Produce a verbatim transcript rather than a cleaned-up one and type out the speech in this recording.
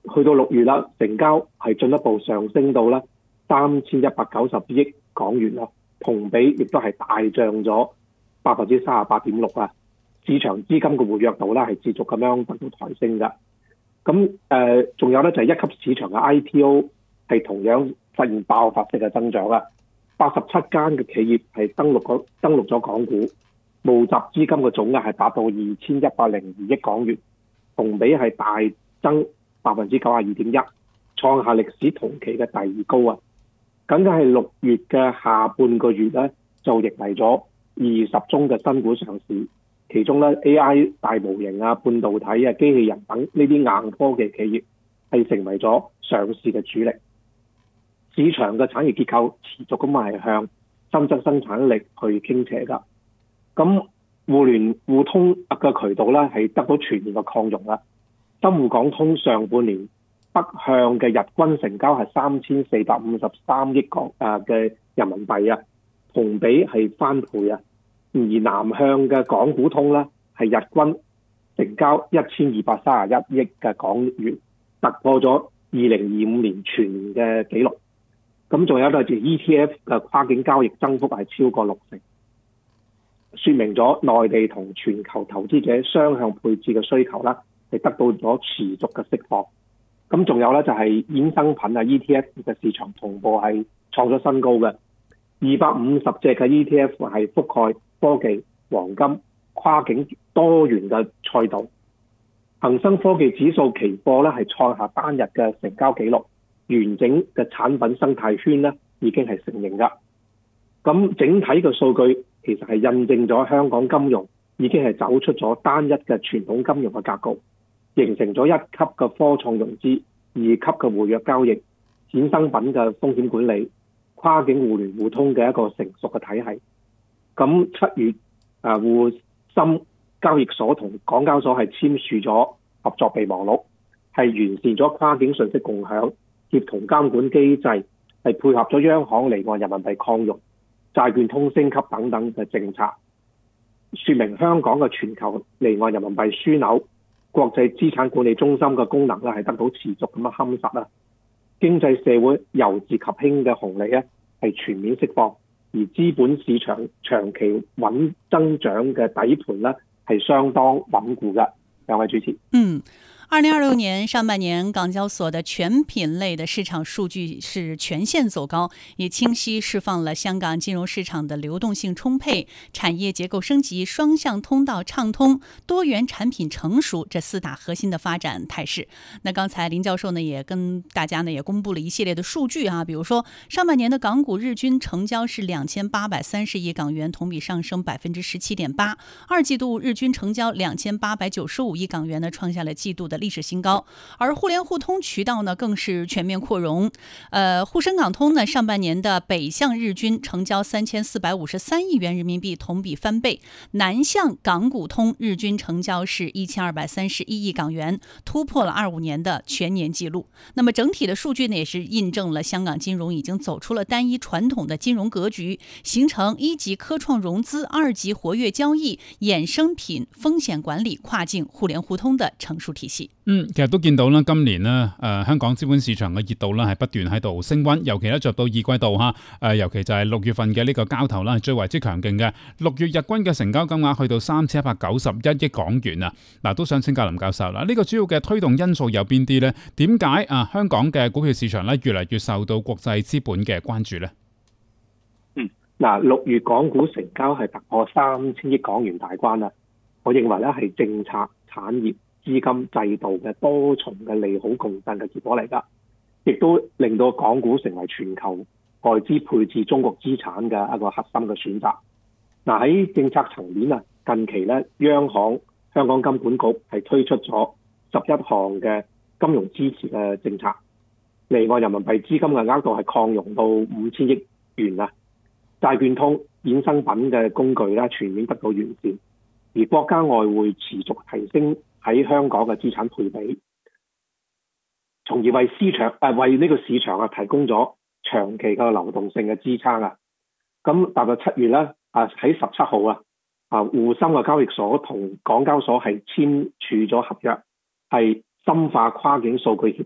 去到六月啦，成交係進一步上升到咧三千一百九十億港元啦，同比亦都係大漲咗百分之三十八點六啊！市場資金嘅活躍度咧係持續咁樣得到抬升㗎。咁誒，仲、呃、有咧就係、是、一級市場嘅 I P O 係同樣實現爆發式嘅增長啊！八十七間嘅企業係登陸咗登陸咗港股，募集資金嘅總額係達到二千一百零二億港元，同比係大增百分之九十二點一，創下歷史同期嘅第二高啊！僅僅係六月嘅下半個月咧，就迎嚟咗二十宗嘅新股上市，其中咧 A I 大模型啊、半導體啊、機器人等呢啲硬科技企業係成為咗上市嘅主力。市場嘅產業結構持續咁係向新增生產力去傾斜㗎。咁互聯互通嘅渠道咧係得到全面嘅擴容啦。深滬港通上半年北向嘅日均成交係三千四百五十三億港誒嘅人民幣啊，同比係翻倍啊。而南向嘅港股通咧係日均成交一千二百三十一億嘅港元，突破咗二零二五年全年嘅紀錄。咁仲有就係 E T F 嘅跨境交易增幅係超過六成，說明咗內地同全球投資者雙向配置嘅需求啦，係得到咗持續嘅釋放。咁仲有咧就係衍生品啊 E T F 嘅市場同步係創咗新高嘅，二百五十隻嘅 E T F 係覆蓋科技、黃金、跨境多元嘅賽道。恒生科技指數期貨咧係創下單日嘅成交紀錄。完整嘅產品生態圈咧已經係成型㗎。咁整體嘅數據其實係印證咗香港金融已經係走出咗單一嘅傳統金融嘅格局，形成咗一級嘅科創融資、二級嘅活躍交易、衍生品嘅風險管理、跨境互聯互通嘅一個成熟嘅體系。咁七月啊，滬深交易所同港交所係簽署咗合作備忘錄，係完善咗跨境信息共享、協同監管機制，係配合咗央行離岸人民幣擴容、債券通升級等等嘅政策，說明香港嘅全球離岸人民幣樞紐、國際資產管理中心嘅功能咧係得到持續咁樣夯實啦。經濟社會由治及興嘅紅利咧係全面釋放，而資本市場長期穩增長嘅底盤咧係相當穩固嘅。兩位主持， 嗯。二零二六年上半年，港交所的全品類的市場數據是全線走高，也清晰釋放了香港金融市場的流動性充沛、產業結構升級、雙向通道暢通、多元產品成熟這四大核心的發展態勢。那剛才林教授呢也跟大家呢也公布了一系列的數據啊，比如說上半年的港股日均成交是兩千八百三十億港元，同比上升百分之十七點八；二季度日均成交兩千八百九十五億港元呢，創下了季度的歷史新高，而互聯互通渠道呢更是全面擴容。呃，沪深港通呢上半年的北向日均成交三千四百五十三億元人民幣，同比翻倍；南向港股通日均成交是一千二百三十一億港元，突破了二五年的全年紀錄。那麼整體的數據呢，也是印證了香港金融已經走出了單一傳統的金融格局，形成一級科創融資、二級活躍交易、衍生品風險管理、跨境互聯互通的成熟體系。 嗯，其實都見到啦，今年呢，誒、呃、香港資本市場嘅熱度咧係不斷喺度升溫，尤其咧着到二季度嚇，誒、呃、尤其就係六月份嘅呢個交投啦係最為之強勁嘅。六月日均嘅成交金額去到三千一百九十一億港元啊！嗱，都想請教林教授啦，呢、這個主要嘅推動因素有邊啲呢？點解啊香港嘅股票市場咧越嚟越受到國際資本嘅關注呢？ 嗯，嗱，六月港股成交係突破三千億港元大關啦，我認為咧係政策、產業、資金制度嘅多重嘅利好共振嘅結果嚟㗎，亦都令到港股成為全球外資配置中國資產嘅一個核心嘅選擇。嗱，喺政策層面啊，近期咧央行香港金管局係推出咗十一項嘅金融支持嘅政策，離岸人民幣資金嘅額度係擴容到五千億元啊，債券通、衍生品嘅工具咧全面得到完善，而國家外匯持續提升喺香港嘅資產配比，從而為市場誒、呃、為呢個市場啊提供咗長期嘅流動性嘅支撐啊。咁踏入七月咧啊，喺十七號啊啊，滬深嘅交易所同港交所係簽署咗合約，係深化跨境數據協